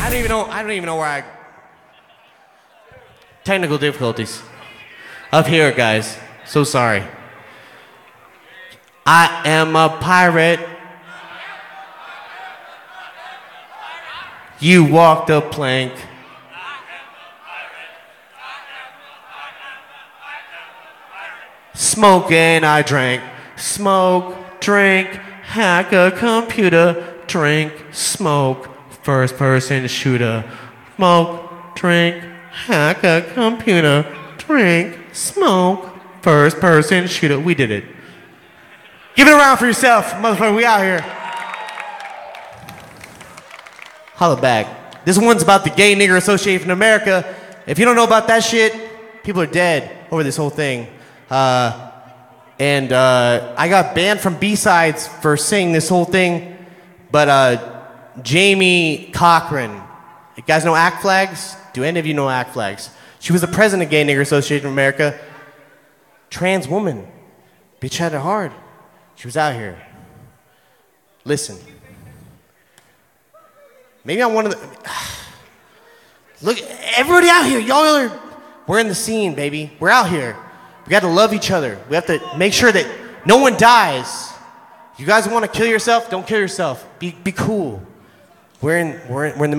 I don't even know where I. Technical difficulties. Up here, guys. So sorry. I am a pirate. You walk the plank. Smoke and I drank. Smoke, drink, hack a computer. Drink, smoke, first person shooter. Smoke, drink, hack a computer. Drink, smoke, first person shooter. We did it. Give it a round for yourself, motherfucker. We out here. Holla back. This one's about the Gay Nigger Association of America. If you don't know about that shit, people are dead over this whole thing. And I got banned from B-Sides for saying this whole thing. But Jamie Cochran, you guys know ACT Flags? Do any of you know ACT Flags? She was the president of Gay Nigger Association of America. Trans woman. Bitch had it hard. She was out here. Listen. Maybe I'm one of the... Look, everybody out here, we're in the scene, baby. We're out here. We got to love each other. We have to make sure that no one dies. You guys want to kill yourself? Don't kill yourself. Be cool. We're in the